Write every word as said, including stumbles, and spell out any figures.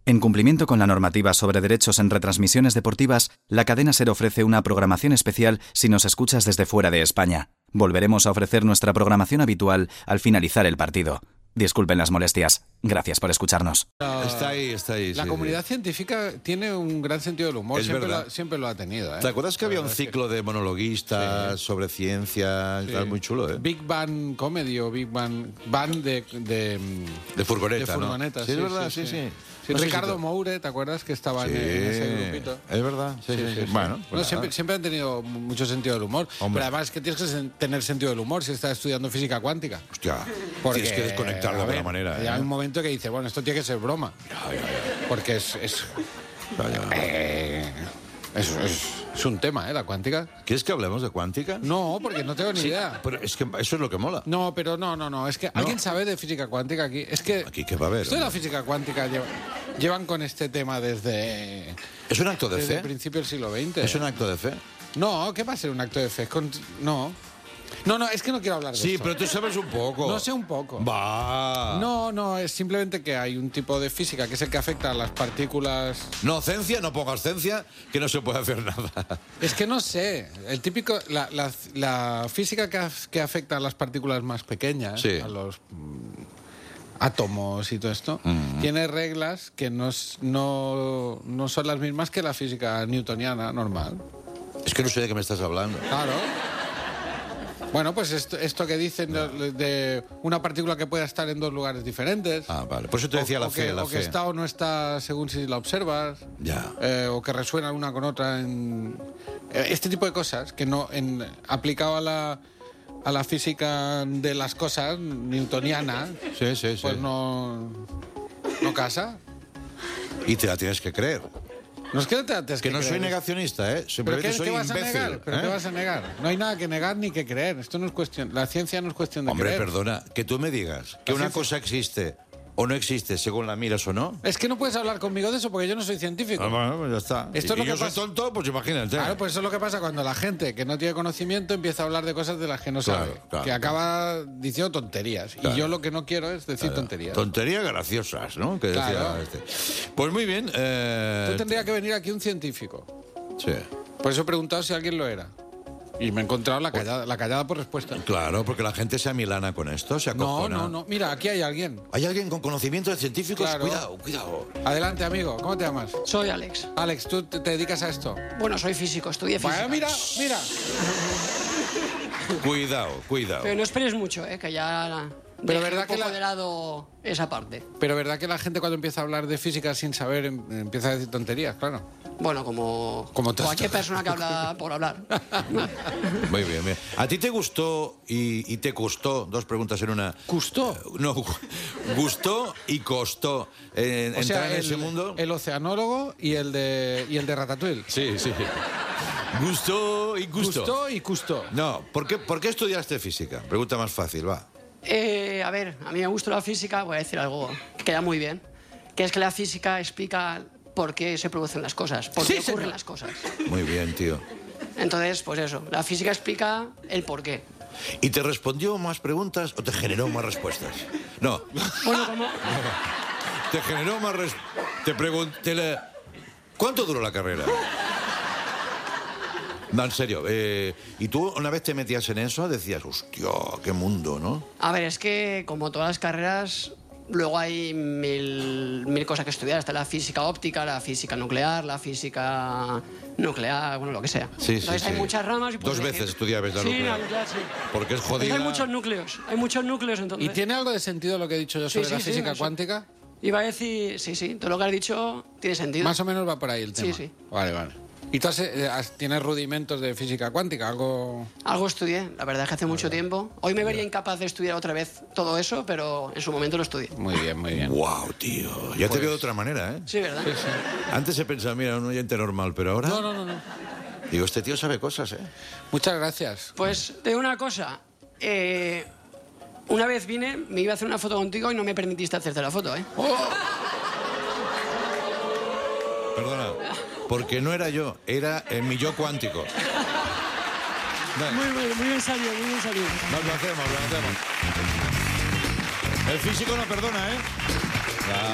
En cumplimiento con la normativa sobre derechos en retransmisiones deportivas, la cadena SER ofrece una programación especial si nos escuchas desde fuera de España. Volveremos a ofrecer nuestra programación habitual al finalizar el partido. Disculpen las molestias. Gracias por escucharnos. Está ahí, está ahí. La sí, comunidad sí. científica tiene un gran sentido del humor. Es siempre, verdad. lo, siempre lo ha tenido. ¿eh? ¿Te acuerdas que La había un verdad es ciclo de monologuistas Sí. sobre ciencia y Sí. tal? Muy chulo, ¿eh? Big Bang Comedy o Big Bang Band de... De, De furgoneta, de ¿no? furgoneta, Sí, es verdad, sí, sí. Sí, No sé Ricardo si te- Moure, ¿te acuerdas que estaba Sí, en, en ese grupito? es verdad. Sí, sí, sí. Bueno, pues No, nada. siempre, siempre han tenido mucho sentido del humor. Hombre. Pero además que tienes que sen- tener sentido del humor si estás estudiando física cuántica. Hostia, Porque, tienes que desconectar de a alguna ver, manera. Hay ¿eh? un momento que dices, bueno, esto tiene que ser broma. Porque es... es Ya, ya. eh, es, es- es un tema, ¿eh? La cuántica. ¿Quieres que hablemos de cuántica? No, porque no tengo ni Sí, idea. pero es que eso es lo que mola. No, pero no, no, no. Es que alguien sabe de física cuántica aquí. Es que Aquí, ¿qué va a haber? esto de la hombre? física cuántica lleva- llevan con este tema desde, ¿Es un acto de desde el fe? principio del siglo veinte. ¿Es un acto de fe? No, ¿qué va a ser un acto de fe? Es con- No. No, no, es que no quiero hablar de Sí, esto. pero tú sabes un poco. No sé un poco. Va. No, no, es simplemente que hay un tipo de física que es el que afecta a las partículas. No, ciencia, no pongas ciencia, que no se puede hacer nada. Es que no sé. El típico. La, la- la física que, af- que afecta a las partículas más pequeñas, Sí. a los mm, átomos y todo esto, Mm. tiene reglas que no, es- no, no son las mismas que la física newtoniana normal. Es que no sé de qué me estás hablando. Claro. Bueno, pues esto, esto que dicen de, de una partícula que pueda estar en dos lugares diferentes. Ah, vale. Por eso te decía o, la o fe, que, la o que fe. está o no está según si la observas. Ya. Eh, o que resuenan una con otra en eh, este tipo de cosas que no en aplicado a la a la física de las cosas newtoniana, Sí, sí, sí. pues no no casa. Y te la tienes que creer. No es que te tienes Que no soy creer. negacionista, ¿eh? ¿Pero Simplemente qué, soy qué vas a imbécil. negar? ¿Pero ¿eh? qué vas a negar? No hay nada que negar ni que creer. Esto no es cuestión. La ciencia no es cuestión de Hombre, creer. perdona, que tú me digas que La una ciencia- cosa existe o no existe según la miras o no. Es que no puedes hablar conmigo de eso porque yo no soy científico. Ah, bueno, pues ya está. Esto es y lo yo que soy pasa- tonto, pues imagínate. Claro, pues eso es lo que pasa cuando la gente que no tiene conocimiento empieza a hablar de cosas de las que no Claro, sabe. claro, que acaba diciendo tonterías. Claro. Y yo lo que no quiero es decir Claro. tonterías. Tonterías graciosas, ¿no? Que decía Claro. este. Pues muy bien. Eh... Tú tendría que venir aquí un científico. Sí. Por eso he preguntado si alguien lo era. Y me he encontrado la callada, la callada por respuesta. Claro, porque la gente se amilana con esto, se No, acojona. no, no. Mira, aquí hay alguien. ¿Hay alguien con conocimientos de científicos? Claro. Cuidado, cuidado. Adelante, amigo. ¿Cómo te llamas? Soy Alex. Alex, ¿tú te te dedicas a esto? Bueno, soy físico, estudié física. Bueno, mira, mira. Cuidado, cuidado. Pero no esperes mucho, ¿eh? Que ya... Pero dejé verdad un que poco la- de lado esa parte. Pero ¿verdad que la gente cuando empieza a hablar de física sin saber em- empieza a decir tonterías? Claro. Bueno, como, Como todo cualquier esto. persona que habla por hablar. Muy bien, bien. ¿A ti te gustó y, y te costó, dos preguntas en una? ¿Gustó? No, gu- gustó y costó eh, O entrar sea, en el, ese mundo. el oceanólogo y el de, y el de Ratatouille. Sí, sí. Gustó y gustó. Gustó y custó. No, ¿por qué, ¿por qué estudiaste física? Pregunta más fácil, va. Eh, a ver, a mí me gusta la física, voy a decir algo que queda muy bien, que es que la física explica por qué se producen las cosas, por qué Sí, ocurren señor. las cosas. Muy bien, tío. Entonces, pues eso, la física explica el por qué. ¿Y te respondió más preguntas o te generó más respuestas? No, Bueno, como... te generó más respuestas. Te pregunté... la- ¿Cuánto duró la carrera? No, en serio. eh, ¿Y tú una vez te metías en eso decías, hostia, qué mundo, ¿no? A ver, es que como todas las carreras, luego hay mil, mil cosas que estudiar. Está la física óptica, la física nuclear, la física nuclear, bueno, lo que sea. Sí, sí, Entonces hay sí. muchas ramas y Dos puedes veces elegir. estudiabas la Sí, nuclear. la nuclear, sí. Porque es Entonces jodida. hay muchos núcleos, hay muchos núcleos entonces. ¿Y tiene algo de sentido lo que he dicho yo Sí, sobre sí, la sí, física eso. cuántica? Iba a decir, sí, sí, todo lo que has dicho tiene sentido. Más o menos va por ahí el tema. Sí, sí. Vale, vale. ¿Y tú has, eh, has- tienes rudimentos de física cuántica? ¿Algo...? Algo estudié, la verdad es que hace mucho tiempo. Hoy me vería incapaz de estudiar otra vez todo eso, pero en su momento lo estudié. Muy bien, muy bien. Wow, tío. Ya te veo de otra manera, ¿eh? Sí, ¿verdad? Antes he pensado, mira, un oyente normal, pero ahora... No, no, no, no. Digo, este tío sabe cosas, ¿eh? Muchas gracias. Pues te digo una cosa. eh, una vez vine, me iba a hacer una foto contigo y no me permitiste hacerte la foto, ¿eh? Perdona. Porque no era yo, era el mi yo cuántico. Muy bien, muy bien salido, muy bien salido. Nos lo hacemos, lo hacemos. El físico no perdona, ¿eh? Ya.